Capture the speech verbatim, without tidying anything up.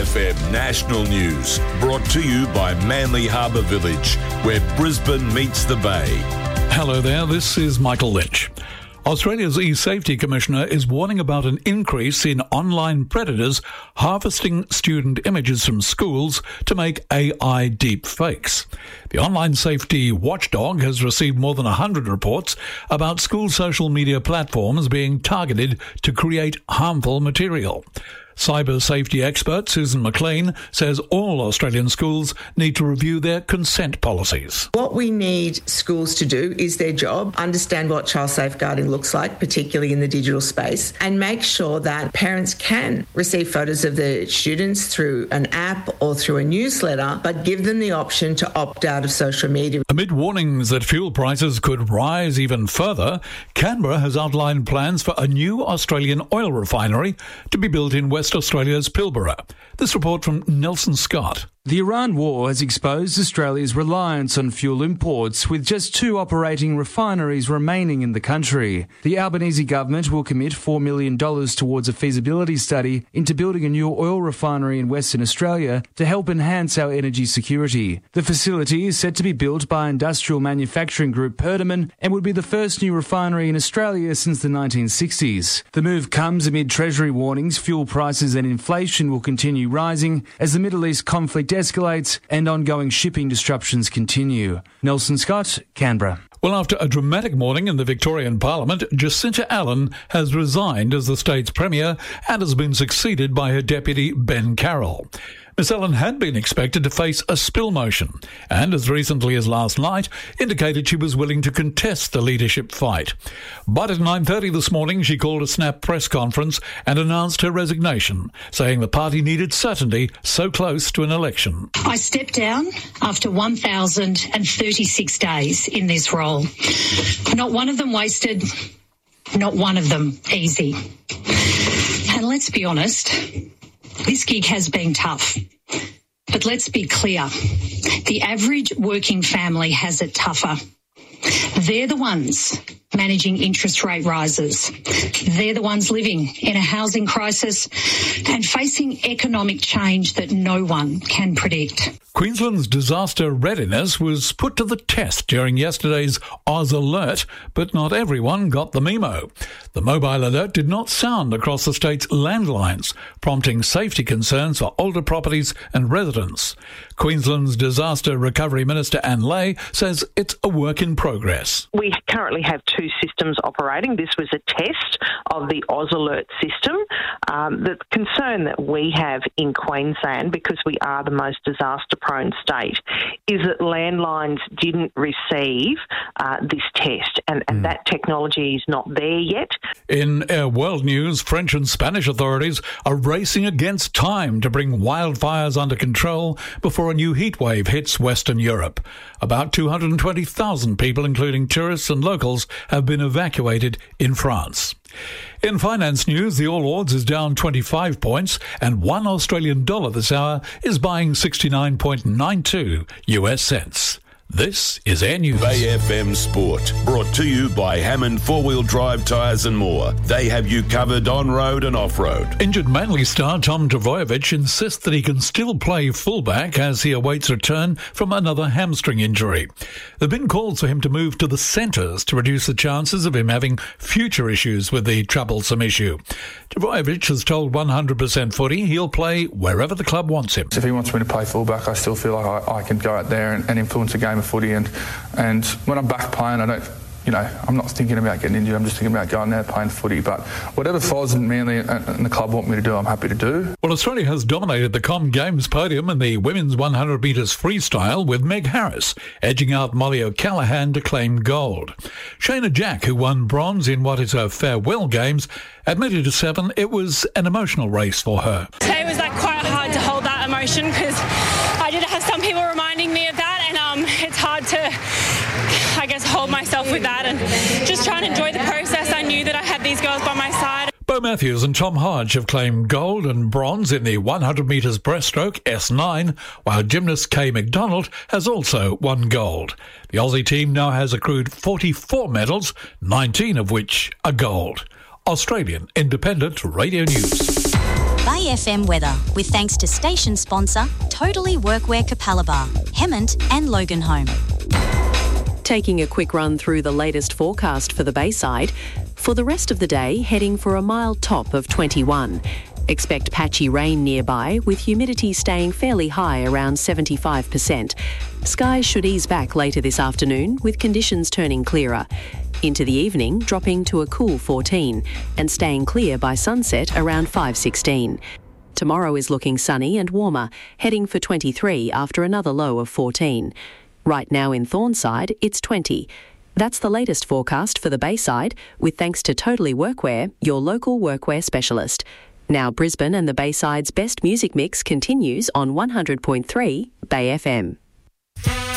F M National News, brought to you by Manly Harbour Village, where Brisbane meets the Bay. Hello there, this is Michael Lynch. Australia's e-safety commissioner is warning about an increase in online predators harvesting student images from schools to make A I deep fakes. The online safety watchdog has received more than one hundred reports about school social media platforms being targeted to create harmful material. Cyber safety expert Susan McLean says all Australian schools need to review their consent policies. What we need schools to do is their job, understand what child safeguarding looks like, particularly in the digital space, and make sure that parents can receive photos of their students through an app or through a newsletter, but give them the option to opt out of social media. Amid warnings that fuel prices could rise even further, Canberra has outlined plans for a new Australian oil refinery to be built in West Australia's Pilbara. This report from Nelson Scott. The Iran war has exposed Australia's reliance on fuel imports, with just two operating refineries remaining in the country. The Albanese government will commit four million dollars towards a feasibility study into building a new oil refinery in Western Australia to help enhance our energy security. The facility is set to be built by industrial manufacturing group Perdaman and would be the first new refinery in Australia since the nineteen sixties. The move comes amid Treasury warnings fuel prices and inflation will continue rising as the Middle East conflict escalates and ongoing shipping disruptions continue. Nelson Scott, Canberra. Well, after a dramatic morning in the Victorian Parliament, Jacinta Allen has resigned as the state's Premier and has been succeeded by her deputy, Ben Carroll. Miss Allen had been expected to face a spill motion and, as recently as last night, indicated she was willing to contest the leadership fight. But at nine thirty this morning, she called a snap press conference and announced her resignation, saying the party needed certainty so close to an election. I stepped down after one thousand thirty-six days in this role. Not one of them wasted, not one of them easy. And let's be honest, this gig has been tough. But let's be clear, the average working family has it tougher. They're the ones managing interest rate rises. They're the ones living in a housing crisis and facing economic change that no one can predict. Queensland's disaster readiness was put to the test during yesterday's Oz Alert, but not everyone got the memo. The mobile alert did not sound across the state's landlines, prompting safety concerns for older properties and residents. Queensland's Disaster Recovery Minister Anne Ley says it's a work in progress. We currently have two systems operating. This was a test of the Oz Alert system. Um, the concern that we have in Queensland, because we are the most disaster-prone state, is that landlines didn't receive uh, this test, and, and mm. that technology is not there yet. In Air World News, French and Spanish authorities are racing against time to bring wildfires under control before a new heatwave hits Western Europe. About two hundred twenty thousand people, including tourists and locals, have been evacuated in France. In finance news, the All Ords is down twenty-five points and one Australian dollar this hour is buying sixty-nine point nine two U S cents. This is Air News. Bay F M Sport, brought to you by Hammond Four-Wheel Drive Tyres and More. They have you covered on-road and off-road. Injured Manly star Tom Trbojevic insists that he can still play fullback as he awaits return from another hamstring injury. There have been calls for him to move to the centres to reduce the chances of him having future issues with the troublesome issue. Trbojevic has told one hundred percent Footy he'll play wherever the club wants him. If he wants me to play fullback, I still feel like I, I can go out there and, and influence a game of footy, and and when I'm back playing, I don't, you know, I'm not thinking about getting injured. I'm just thinking about going there playing footy. But whatever Foz and Manly and, and the club want me to do, I'm happy to do. Well, Australia has dominated the Com Games podium in the women's one hundred metres freestyle, with Meg Harris edging out Molly O'Callaghan to claim gold. Shayna Jack, who won bronze in what is her farewell games, admitted to Seven it was an emotional race for her. Today was like quite hard to hold that emotion because I did have some people reminding me of that, and um, it's hard to, I guess, hold myself with that and just try and enjoy the process. I knew that I had these girls by my side. Bo Matthews and Tom Hodge have claimed gold and bronze in the one hundred metres breaststroke S nine, while gymnast Kay McDonald has also won gold. The Aussie team now has accrued forty-four medals, nineteen of which are gold. Australian Independent Radio News. Bay Bay F M weather with thanks to station sponsor Totally Workwear Capalaba, Hemmant and Loganholme. Taking a quick run through the latest forecast for the Bayside. For the rest of the day, heading for a mild top of twenty-one. Expect patchy rain nearby, with humidity staying fairly high around seventy-five percent. Skies should ease back later this afternoon, with conditions turning clearer. Into the evening, dropping to a cool fourteen, and staying clear by sunset around five sixteen. Tomorrow is looking sunny and warmer, heading for twenty-three after another low of fourteen. Right now in Thornside, it's twenty. That's the latest forecast for the Bayside, with thanks to Totally Workwear, your local workwear specialist. Now Brisbane and the Bayside's best music mix continues on one hundred point three Bay F M.